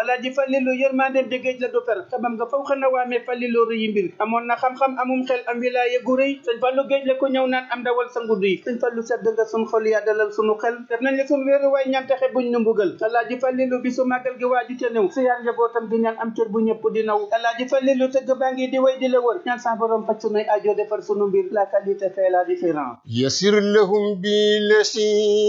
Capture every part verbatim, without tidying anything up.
alaaji Fallilu yërmandeem ja géej la du fer xamam nga faw xana waamee Fallilu rëyi mbir amoon na xam-xam amum xel am wilaaya gu rëy sëñ Fallu géej la ko ñëw naan am dawal sa ngudd yi sëñ Fallu sedd nga sun xol yaa dalal sunu xel def nañ la sun wéeru waay ñaan taxe buñ nu mbugal alaaji Fallilu bi su màggal gi waaju ca néew siyaar njabootam di ñaan am cër bu ñëpp di naw alaaji Fallilu tëgg baa ngi di way di la wër ñaan sa borom faj sunuy aajo defar sunu mbir la qualité fait la différence yasir lahum bi lesi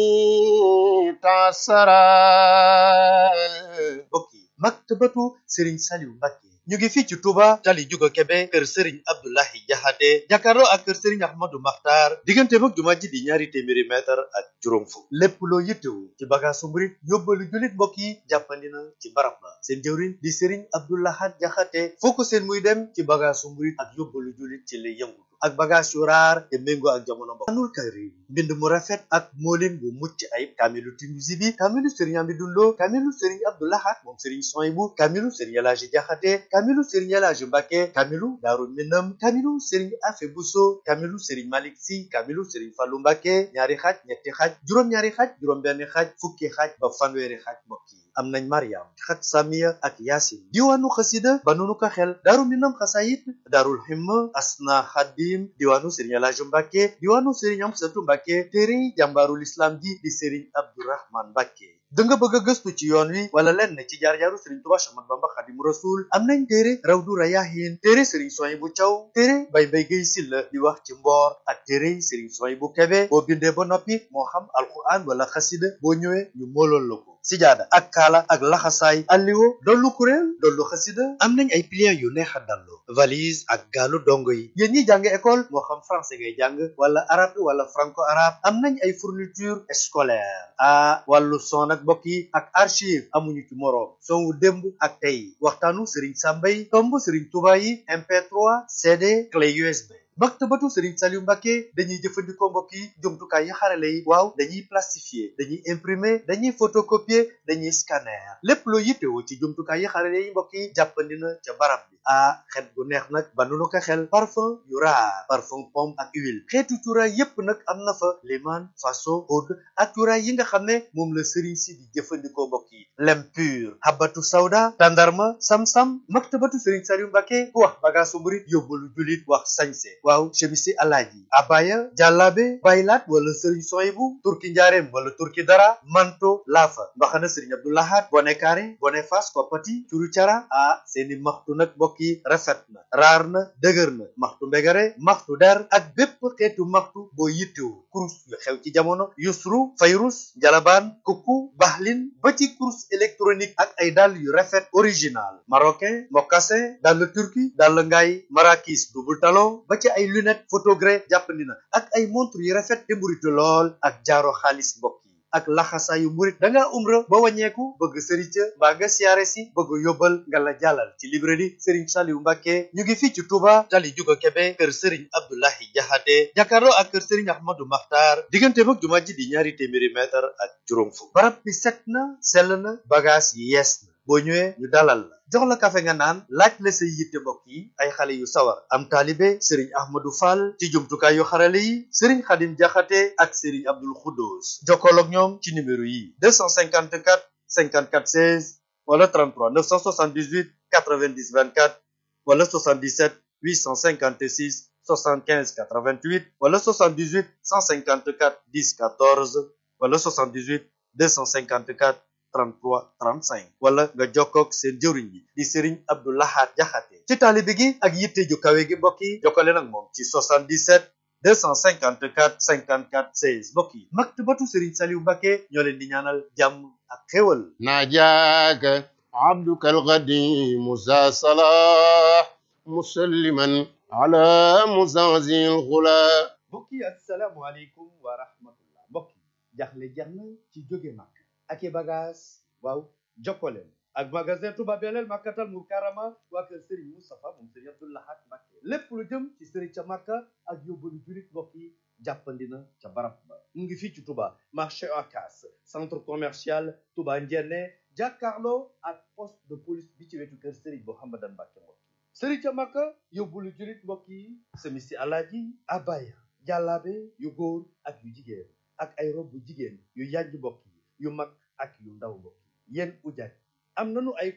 tasaral bokki maktabatu Serigne Saliou Mbacké ñu ngi fii ci Touba tali Juga Kebe kër Serigne Abdoulahi Jaxate jàkkaarloo ak kër Serigne Ahmadou Makhtar diggante mag jumaa ji di ñaari téeméeri mètre ak juróom fukk lépp loo yittewu ci bagaasu murit yóbbalu jullit mbokk yi jàppandi na ci barab ba seen jëwriñ di Serigne Abdoulahat Jaxate foo ko seen muy dem ci bagaasu murit ak yóbbalu jullit ci lay yëngu ak bagage yu raar te méngoo ak jamono mbokk anul karim mbind mu rafet ak moolin bu mucc ayib kaamilu Tinuusi bi kaamilu Serigne Amidou Lo kaamilu Serigne Abdou Lahad moom Serigne Souhaïbou kaamilu Serigne El Hadji Jaxate kaamilu Serigne El Hadji Mbacké kaamilu Daaru Minam kaamilu Serigne Afe Bousso kaamilu Serigne Malick Sy kaamilu Serigne Fallou Mbacké ñaari xaaj ñetti xaaj juróom-ñaari xaaj juróom-benn xaaj fukki xaaj ba fanweeri xaaj mbokk yi am nañ Mariam xat Samiya ak Yaasin diwaanu xasida ba nunu ko xel Daaru Minam xasayit Daarul Himma Asna Xadim diwaanu Serigne El Hadji Mbacké diwaanu Serigne Amsatu Mbacké téere jàmbaarul islam ji di Serigne Abdourahman Mbacké da nga bëgg a gëstu ci yoon wi wala lenn ci jaar-jaaru Serigne Touba Cheikh Ahmadou Bamba Khadimu Rasul am nañ téere Rawdu Rayaahin téere Serigne Souhaïbou Thiaw téere Bay Bay Gay Silla di wax ci mboor ak téere Serigne Souhaïbou Kébé boo bindee ba noppi moo xam alquran wala xasida boo ñëwee ñu moolool la ko sijaada ak kaala ak laxasaay alliwo dollu kuréel dollu xasida am nañ ay pliants yu neex a dallu valise ak gaalu dongo yi yéen ñi jàng école moo xam français ngay jàng wala arabe wala franco arabe am nañ ay fourniture scolaire ah wàllu son ak mbokk yi ak archive amuñu ci moroom son wu démb ak tey waxtaanu Serigne Sambay tomb Serigne Touba yi M P trois C D clé U S B maktabatu Serigne Saliou Mbacké dañuy jëfandikoo mbokk yi jumtukaay yi xarale yi waaw dañuy plastifier dañuy imprimer dañuy photocopier dañuy scanner lépp loo yittewoo ci jumtukaay yi xarale yi mbokk yi jàppandi na ca barab bi ah xet gu neex nag ba nu ko xel parfum yu raar parfum pomme ak huile xeetu cuuraay yépp nag am na fa liman faso oud ak cuuraay yi nga xam ne moom la Serigne si di jëfandikoo mbokk yi lem pur habatu sawda tandarma sam-sam maktabatu Serigne Saliou Mbacké ku wax bagaasu murit yóbbalu julit wax sañse waaw chemisi alaaji abaya jàllaabe baylaat wala Serigne Souhaïbou turki njaareem wala turki dara manto laafa mbaxana Serigne Abdou Lahad bone carré bone fas koppati curu cara ah seeni maxtu nag mbokk yi rafet na raar na dëgër na maxtu mbegare maxtu der ak bépp xeetu maxtu boo yittewu kurus yu xew ci jamono yusru fayrus jalabaan kukku baxlin ba ci kurus électronique ak ay dàll yu rafet original marocain mocassin dàll turki dàll ngaay marakis double talon ba ci ay lunette photogré jàppandi na ak ay montre yu rafet te mburitu lool ak jaaro xaalis mbokk yi ak laxasaayu murit da ngaa umra ba wàññeeku bëgg sëriñ ca mbaa nga siyaare si bëgg yóbbal nga la jàllal ci librairie Serigne Saliou Mbacké ñu ngi fii ci Touba tali Juga Kebe kër Serigne Abdoulahi Jaxate jàkkaarloo ak kër Serigne Ahmadou Makhtar diggante mag jumaa ji di ñaari téeméeri mètre ak juróom fukk barab bi set na sell na bagage yi yees na boo ñëwee ñu dalal la jox la kafe nga naan laaj la say yitte mbokk yi ay xale yu sawar am taalibe Serigne Ahmadou Fall ci jumtukaay yu xarale yi Serigne Khadim Jaxate ak Serigne Abdoul Khoudous jokkool ak ñoom ci numéro yi deux cent cinquante-quatre cinquante-quatre seize wala trente-trois neuf cent soixante-dix-huit quatre-vingt-dix vingt-quatre wala soixante-dix-sept huit cent cinquante-six soixante-quinze quatre-vingt-huit wala soixante-dix-huit cent cinquante-quatre dix quatorze wala soixante-dix-huit deux cent cinquante-quatre trente-trois trente-cinq wala nga jokkoog seen jëwriñ bi di Serigne Abdou Lahad Jaxate ci taalibe gi ak yitte ju kawe gi mbokk yi jokkale nag moom ci soixante-dix-sept deux cent cinquante-quatre cinquante-quatre seize mbokk yi maktabatu Serigne Saliou Mbacké ñoo leen di ñaanal jàmm ak xéwal najaaka abduka alqadim musa salah musalliman ala muzazi alghula mbokk yi assalaamu aleykum wa rahmatullah mbokk yi jaxle jeex na ci jóge mag ak i bagage waaw jokkoleen ak magasin Touba Belel Makkatal Mukarrama waa kër Serigne Moustapha moom Serigne Abdou Lahad Mbacké lépp lu jëm ci Serigne ca Makka ak yóbbalu julit mbokk yi jàppandi na ca barab ba mu ngi fii ci Touba marché Ocass centre commercial Touba Ndiéné jàkkaarloo ak poste de police bi ci wetu kër Serigne Mouhamadan Mbacké mbokk yi Serigne ca Makka yóbbalu julit mbokk yi semisi alaaji abaya jàllaabe yu góor ak yu jigéen ak ay rob bu jigéen yu yànj mbokk yi yu mag ak yu ndaw mbokk yi yéen ujaaj am nañu ay